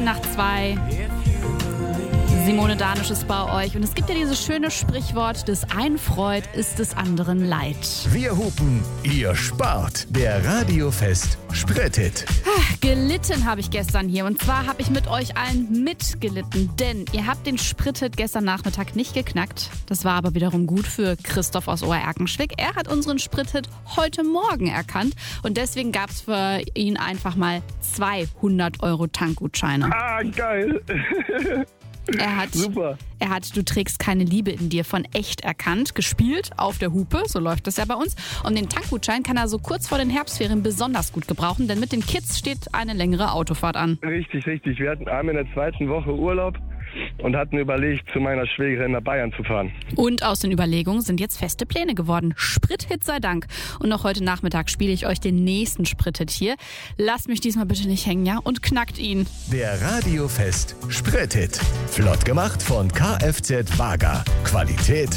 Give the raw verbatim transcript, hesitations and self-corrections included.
zehn nach zwei. Simone Danisch ist bei euch. Und es gibt ja dieses schöne Sprichwort, des einen freut, ist des anderen leid. Wir hupen, ihr spart. Der Radiofest Sprit-Hit. Gelitten habe ich gestern hier. Und zwar habe ich mit euch allen mitgelitten. Denn ihr habt den Sprit-Hit gestern Nachmittag nicht geknackt. Das war aber wiederum gut für Christoph aus Obererkenschwick. Er hat unseren Sprit-Hit heute Morgen erkannt. Und deswegen gab es für ihn einfach mal zweihundert Euro Tankgutscheine. Ah, geil. Er hat, Super. er hat Du trägst keine Liebe in dir von Echt erkannt, gespielt auf der Hupe, so läuft das ja bei uns. Und den Tankgutschein kann er so kurz vor den Herbstferien besonders gut gebrauchen, denn mit den Kids steht eine längere Autofahrt an. Richtig, richtig. Wir hatten einmal in der zweiten Woche Urlaub und hatten überlegt, zu meiner Schwägerin nach Bayern zu fahren. Und aus den Überlegungen sind jetzt feste Pläne geworden. Sprit-Hit sei Dank. Und noch heute Nachmittag spiele ich euch den nächsten Sprit-Hit hier. Lasst mich diesmal bitte nicht hängen, ja? Und knackt ihn. Der Radiofest Sprit-Hit. Flott gemacht von Kfz Wager. Qualität